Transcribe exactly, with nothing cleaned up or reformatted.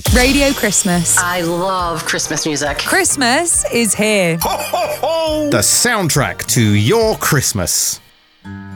Radio Christmas. I love Christmas music. Christmas is here. Ho, ho, ho! The soundtrack to your Christmas.